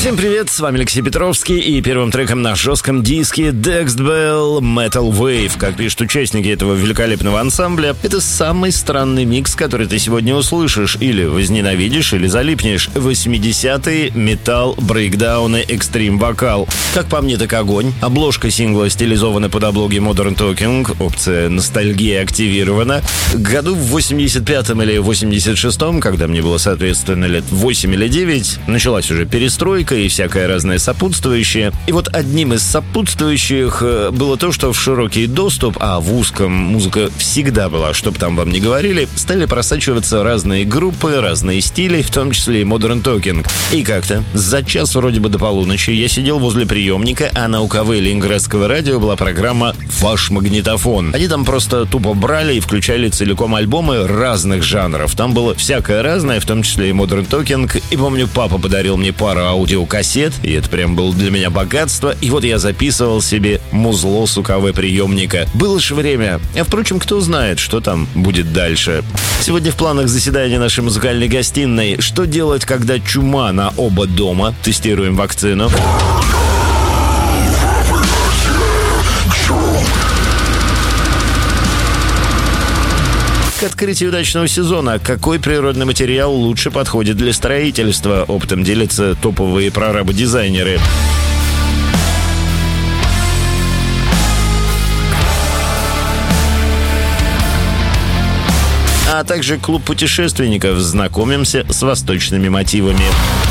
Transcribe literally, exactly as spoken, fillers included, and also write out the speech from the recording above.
Всем привет, с вами Алексей Петровский, и первым треком на жестком диске Dexed Bell Metal Wave. Как пишут участники этого великолепного ансамбля, это самый странный микс, который ты сегодня услышишь, или возненавидишь, или залипнешь. восьмидесятые металл, брейкдауны, экстрим вокал. Как по мне, так огонь. Обложка сингла стилизована под облоги Modern Talking, опция ностальгия активирована. Году в восемьдесят пятом или восемьдесят шестом, когда мне было, соответственно, лет восемь или девять, началась уже перестройка и всякое разное сопутствующее. И вот одним из сопутствующих было то, что в широкий доступ, а в узком музыка всегда была, чтоб там вам не говорили, стали просачиваться разные группы, разные стили, в том числе и Modern Talking. И как-то за час вроде бы до полуночи я сидел возле приемника, а на УКВ Ленинградского радио была программа «Ваш магнитофон». Они там просто тупо брали и включали целиком альбомы разных жанров. Там было всякое разное, в том числе и Modern Talking. И помню, папа подарил мне пару аудиокассет, и это прям было для меня богатство. И вот я записывал себе музло с УКВ приемника. Было же время. А впрочем, кто знает, что там будет дальше. Сегодня в планах заседания нашей музыкальной гостиной. Что делать, когда чума на оба дома? Тестируем вакцину. К открытию удачного сезона. Какой природный материал лучше подходит для строительства? Опытом делятся топовые прорабы-дизайнеры. А также клуб путешественников. Знакомимся с восточными мотивами.